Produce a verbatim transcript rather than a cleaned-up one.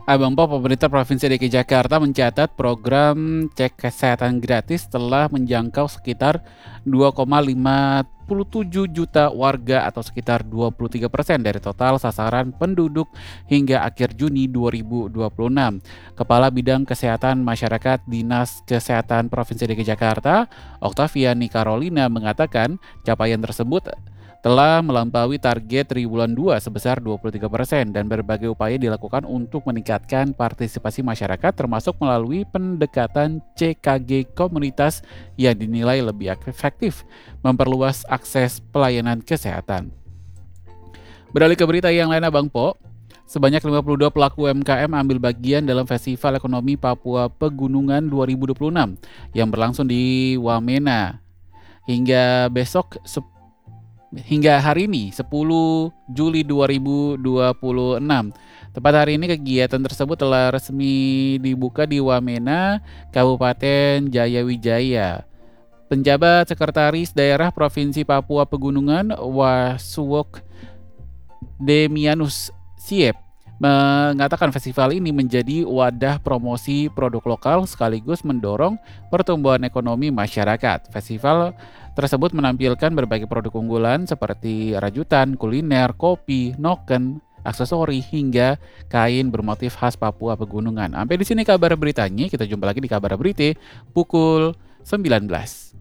Abang Po, pemerintah Provinsi D K I Jakarta mencatat program cek kesehatan gratis telah menjangkau sekitar dua koma lima puluh tujuh juta warga atau sekitar dua puluh tiga persen dari total sasaran penduduk hingga akhir Juni dua ribu dua puluh enam. Kepala Bidang Kesehatan Masyarakat Dinas Kesehatan Provinsi D K I Jakarta, Oktaviani Carolina mengatakan capaian tersebut telah melampaui target triwulan dua sebesar dua puluh tiga persen dan berbagai upaya dilakukan untuk meningkatkan partisipasi masyarakat termasuk melalui pendekatan C K G komunitas yang dinilai lebih efektif memperluas akses pelayanan kesehatan. Beralih ke berita yang lain, Abang Po. Sebanyak lima puluh dua pelaku U M K M ambil bagian dalam Festival Ekonomi Papua Pegunungan dua ribu dua puluh enam yang berlangsung di Wamena. Hingga besok Hingga hari ini, sepuluh Juli dua ribu dua puluh enam. Tepat hari ini kegiatan tersebut telah resmi dibuka di Wamena, Kabupaten Jayawijaya. Penjabat Sekretaris Daerah Provinsi Papua Pegunungan, Wasuwok Demianus Siep, mengatakan festival ini menjadi wadah promosi produk lokal sekaligus mendorong pertumbuhan ekonomi masyarakat. Festival tersebut menampilkan berbagai produk unggulan seperti rajutan, kuliner, kopi, noken, aksesori, hingga kain bermotif khas Papua Pegunungan. Sampai di sini kabar beritanya, kita jumpa lagi di kabar berita pukul sembilan belas.